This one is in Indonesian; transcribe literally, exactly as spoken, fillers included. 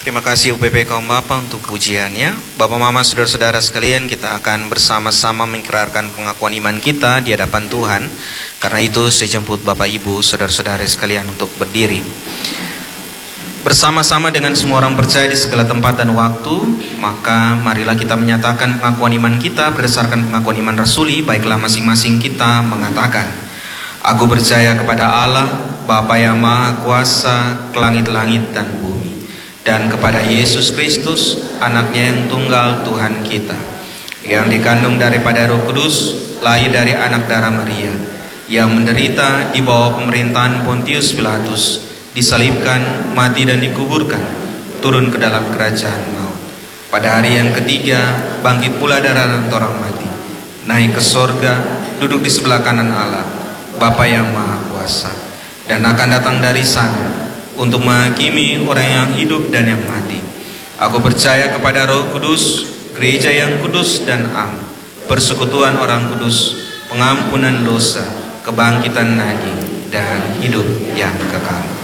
Terima kasih U P P Kaum Bapa untuk pujiannya. Bapak Mama, saudara-saudara sekalian, kita akan bersama-sama mengikrarkan pengakuan iman kita di hadapan Tuhan. Karena itu saya jemput Bapak Ibu, saudara-saudara sekalian untuk berdiri. Bersama-sama dengan semua orang percaya di segala tempat dan waktu, maka marilah kita menyatakan pengakuan iman kita berdasarkan pengakuan iman rasuli. Baiklah masing-masing kita mengatakan, aku percaya kepada Allah, Bapa yang Maha Kuasa, ke langit-langit dan bumi, dan kepada Yesus Kristus, anaknya yang tunggal Tuhan kita, yang dikandung daripada Roh Kudus, lahir dari anak darah Maria, yang menderita di bawah pemerintahan Pontius Pilatus, disalibkan, mati dan dikuburkan, turun ke dalam kerajaan maut. Pada hari yang ketiga, bangkit pula dari antara orang mati, naik ke sorga, duduk di sebelah kanan Allah, Bapa yang Maha Kuasa, dan akan datang dari sana untuk menghakimi orang yang hidup dan yang mati. Aku percaya kepada Roh Kudus, gereja yang kudus dan am, persekutuan orang kudus, pengampunan dosa, kebangkitan lagi, dan hidup yang kekal.